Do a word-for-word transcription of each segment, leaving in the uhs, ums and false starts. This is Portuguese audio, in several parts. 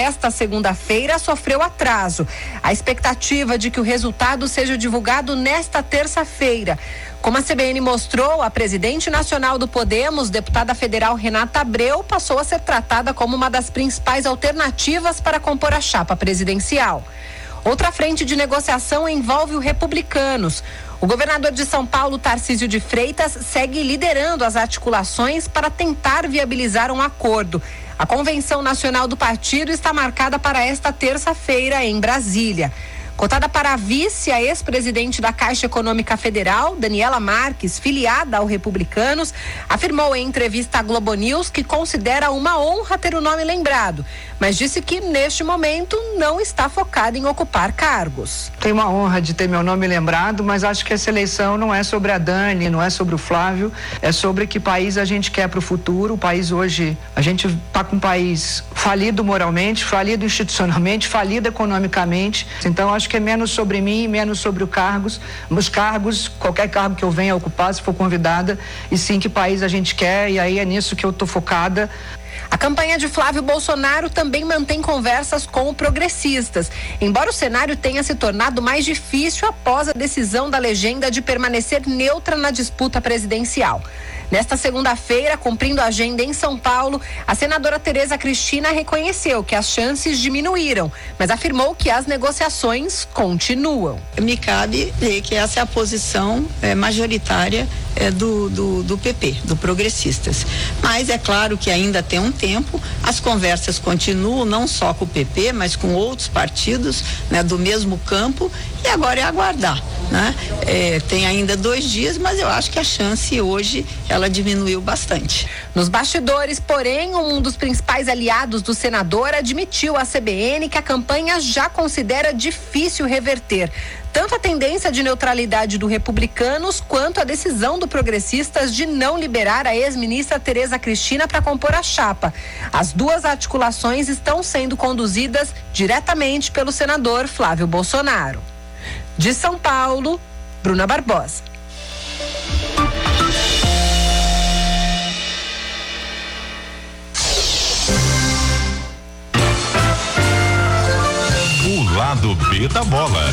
desta segunda-feira sofreu atraso. A expectativa de que o resultado seja divulgado nesta terça-feira. Como a C B N mostrou, a presidente nacional do Podemos, deputada federal Renata Abreu, passou a ser tratada como uma das principais alternativas para compor a chapa presidencial. Outra frente de negociação envolve o Republicanos. O governador de São Paulo, Tarcísio de Freitas, segue liderando as articulações para tentar viabilizar um acordo. A convenção nacional do partido está marcada para esta terça-feira em Brasília. Cotada para a vice, a ex-presidente da Caixa Econômica Federal, Daniela Marques, filiada ao Republicanos, afirmou em entrevista à Globo News que considera uma honra ter o nome lembrado, mas disse que neste momento não está focada em ocupar cargos. Tenho uma honra de ter meu nome lembrado, mas acho que essa eleição não é sobre a Dani, não é sobre o Flávio, é sobre que país a gente quer para o futuro. O país hoje, a gente está com um país falido moralmente, falido institucionalmente, falido economicamente. Então acho que é menos sobre mim, menos sobre os cargos, os cargos, qualquer cargo que eu venha ocupar, se for convidada, e sim que país a gente quer, e aí é nisso que eu tô focada. A campanha de Flávio Bolsonaro também mantém conversas com progressistas, embora o cenário tenha se tornado mais difícil após a decisão da legenda de permanecer neutra na disputa presidencial. Nesta segunda-feira, cumprindo a agenda em São Paulo, a senadora Tereza Cristina reconheceu que as chances diminuíram, mas afirmou que as negociações continuam. Me cabe ver que essa é a posição é, majoritária é, do, do, do P P, do Progressistas. Mas é claro que ainda tem um tempo, as conversas continuam, não só com o P P, mas com outros partidos, né, do mesmo campo, e agora é aguardar, né? É, tem ainda dois dias, mas eu acho que a chance hoje, ela diminuiu bastante. Nos bastidores, porém, um dos principais aliados do senador admitiu à C B N que a campanha já considera difícil reverter tanto a tendência de neutralidade do Republicanos quanto a decisão do Progressistas de não liberar a ex-ministra Tereza Cristina para compor a chapa. As duas articulações estão sendo conduzidas diretamente pelo senador Flávio Bolsonaro. De São Paulo, Bruna Barbosa. O lado B da bola.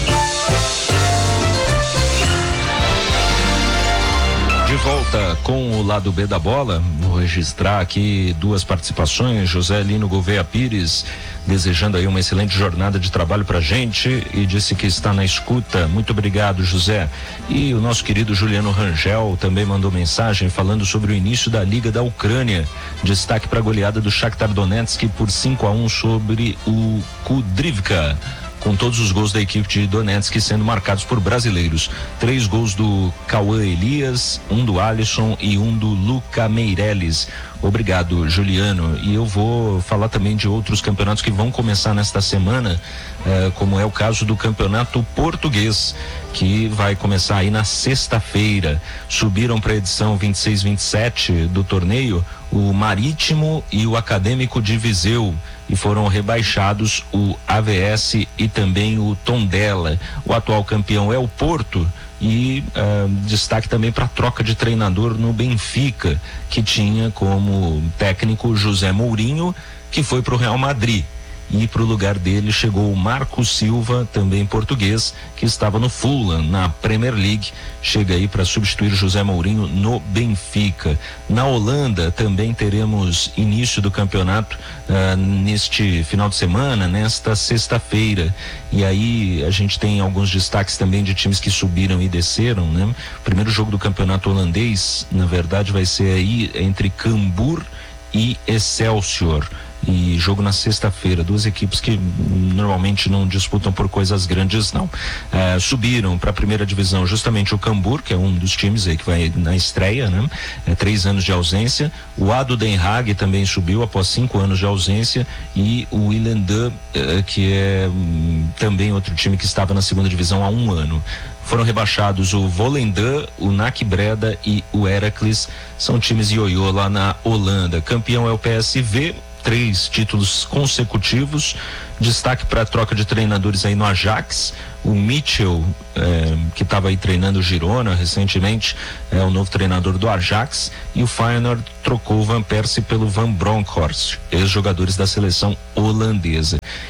De volta com o lado B da bola, vou registrar aqui duas participações. José Lino Gouveia Pires, desejando aí uma excelente jornada de trabalho pra gente e disse que está na escuta. Muito obrigado, José. E o nosso querido Juliano Rangel também mandou mensagem falando sobre o início da Liga da Ucrânia. Destaque para a goleada do Shakhtar Donetsk por cinco a um sobre o Kudrivka, com todos os gols da equipe de Donetsk sendo marcados por brasileiros. Três gols do Cauã Elias, um do Alisson e um do Luca Meireles. Obrigado, Juliano. E eu vou falar também de outros campeonatos que vão começar nesta semana, eh, como é o caso do Campeonato Português, que vai começar aí na sexta-feira. Subiram para a edição vinte e seis, vinte e sete do torneio o Marítimo e o Acadêmico de Viseu, e foram rebaixados o A V S e também o Tondela. O atual campeão é o Porto. E uh, destaque também para a troca de treinador no Benfica, que tinha como técnico José Mourinho, que foi para o Real Madrid. E para o lugar dele chegou o Marco Silva, também português, que estava no Fulham, na Premier League. Chega aí para substituir José Mourinho no Benfica. Na Holanda também teremos início do campeonato uh, neste final de semana, nesta sexta-feira. E aí a gente tem alguns destaques também de times que subiram e desceram, né? O primeiro jogo do campeonato holandês, na verdade, vai ser aí entre Cambuur e Excelsior. E jogo na sexta-feira, duas equipes que normalmente não disputam por coisas grandes, não. É, subiram para a primeira divisão justamente o Cambuur, que é um dos times aí que vai na estreia, né? É, três anos de ausência. O Ado Den Haag também subiu após cinco anos de ausência, e o Willendam, é, que é hum, também outro time que estava na segunda divisão há um ano. Foram rebaixados o Volendam, o N A C Breda e o Heracles, são times ioiô lá na Holanda. Campeão é o P S V, três títulos consecutivos. Destaque para a troca de treinadores aí no Ajax. O Mitchell, eh, que estava aí treinando o Girona recentemente, é o novo treinador do Ajax. E o Feyenoord trocou o Van Persie pelo Van Bronckhorst, ex-jogadores da seleção holandesa.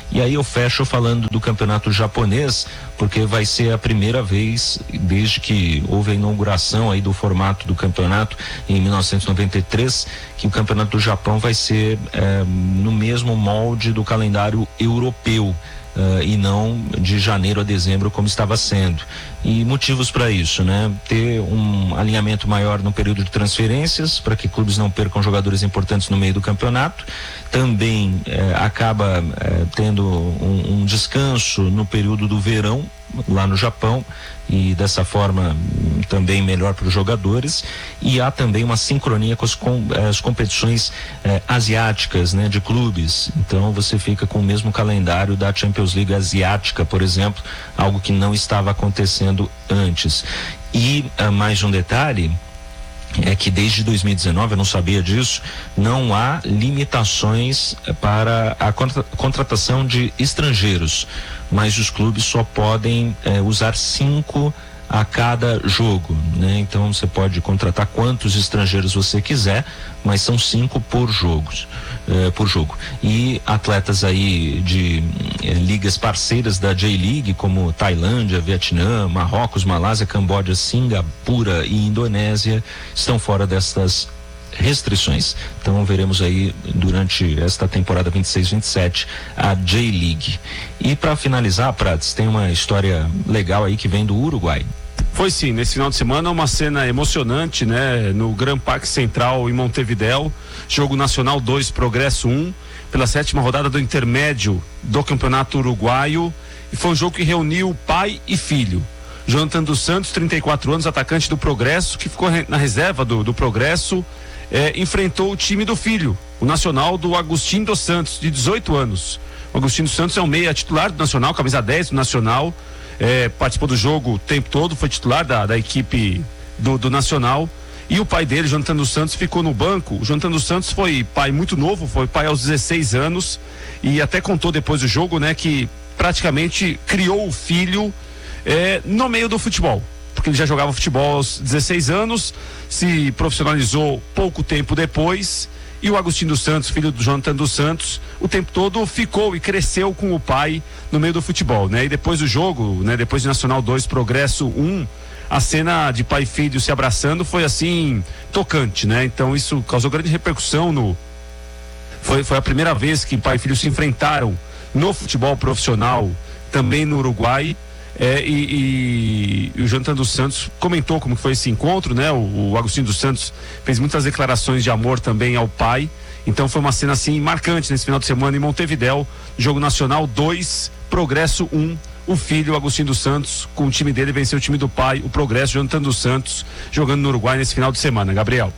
E aí eu fecho falando do campeonato japonês, porque vai ser a primeira vez desde que houve a inauguração aí do formato do campeonato em mil novecentos e noventa e três, que o campeonato do Japão vai ser é, no mesmo molde do calendário europeu. Uh, e não de janeiro a dezembro como estava sendo. E motivos para isso, né? Ter um alinhamento maior no período de transferências, para que clubes não percam jogadores importantes no meio do campeonato. Também eh, acaba eh, tendo um, um descanso no período do verão lá no Japão, e dessa forma também melhor para os jogadores. E há também uma sincronia com as, com, as competições eh, asiáticas, né, de clubes. Então você fica com o mesmo calendário da Champions League asiática, por exemplo, algo que não estava acontecendo antes. E ah, mais um detalhe é que desde dois mil e dezenove, eu não sabia disso, não há limitações para a contra, contratação de estrangeiros, mas os clubes só podem eh, usar cinco a cada jogo, né? Então você pode contratar quantos estrangeiros você quiser, mas são cinco por jogos, eh, por jogo. E atletas aí de eh, ligas parceiras da J-League, como Tailândia, Vietnã, Marrocos, Malásia, Camboja, Singapura e Indonésia, estão fora destas restrições. Então veremos aí durante esta temporada vinte e seis vinte e sete a J-League. E para finalizar, Prats, tem uma história legal aí que vem do Uruguai. Foi sim, nesse final de semana uma cena emocionante, né? No Gran Parque Central em Montevidéu, jogo Nacional dois, Progresso um, pela sétima rodada do intermédio do Campeonato Uruguaio, e foi um jogo que reuniu pai e filho. Jonathan dos Santos, trinta e quatro anos, atacante do Progresso, que ficou na reserva do, do Progresso, eh, enfrentou o time do filho, o Nacional do Agostinho dos Santos, de dezoito anos. O Agostinho dos Santos é um meia titular do Nacional, camisa dez do Nacional, eh, participou do jogo o tempo todo, foi titular da, da equipe do, do Nacional. E o pai dele, Jonathan dos Santos, ficou no banco. O Jonathan dos Santos foi pai muito novo, foi pai aos dezesseis anos, e até contou depois do jogo, né, que praticamente criou o filho É, no meio do futebol, porque ele já jogava futebol aos dezesseis anos, se profissionalizou pouco tempo depois, e o Agostinho dos Santos, filho do Jonathan dos Santos, o tempo todo ficou e cresceu com o pai no meio do futebol, né? E depois do jogo, né, depois de Nacional dois, Progresso um, a cena de pai e filho se abraçando foi assim, tocante, né? Então isso causou grande repercussão no... Foi, foi a primeira vez que pai e filho se enfrentaram no futebol profissional, também no Uruguai. É, e, e, e o Jonathan dos Santos comentou como foi esse encontro, né? O, o Agostinho dos Santos fez muitas declarações de amor também ao pai. Então foi uma cena assim marcante nesse final de semana em Montevidéu, jogo Nacional dois, Progresso um. O filho, o Agostinho dos Santos, com o time dele, venceu o time do pai, o Progresso, Jonathan dos Santos, jogando no Uruguai nesse final de semana. Gabriel.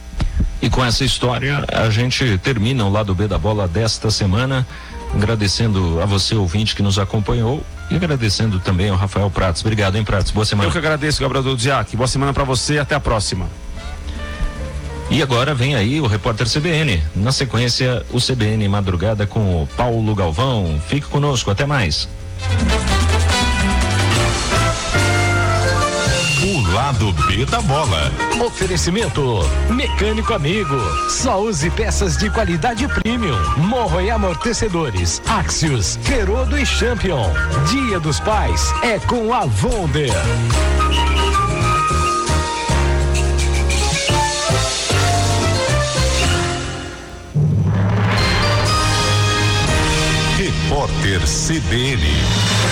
E com essa história a gente termina o lado B da bola desta semana, agradecendo a você, ouvinte, que nos acompanhou, e agradecendo também ao Rafael Prats. Obrigado, hein, Prats? Boa semana. Eu que agradeço, Gabriel Duziak. Boa semana pra você, até a próxima. E agora vem aí o repórter C B N. Na sequência, o C B N Madrugada com o Paulo Galvão. Fique conosco, até mais. O lado B da bola. Oferecimento Mecânico Amigo. Só use peças de qualidade premium. Morro e amortecedores. Axios, Ferodo e Champion. Dia dos Pais é com a Wonder. Repórter C B N.